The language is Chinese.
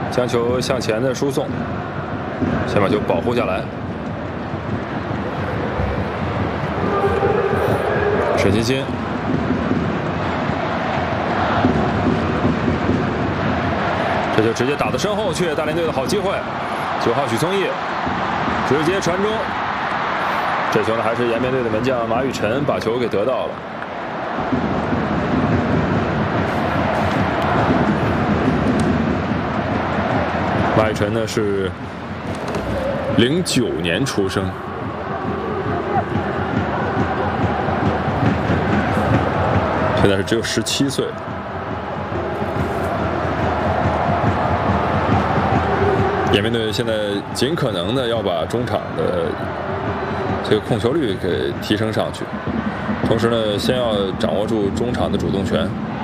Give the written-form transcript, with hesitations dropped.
将球向前的输送，先把球保护下来。沈欣欣，这就直接打到身后去，大连队的好机会。9号许聪毅直接传中，这球呢还是延边队的门将马雨辰把球给得到了。马雨辰呢是09年出生，现在是只有17岁。延边队现在尽可能的要把中场的这个控球率给提升上去，同时呢，先要掌握住中场的主动权。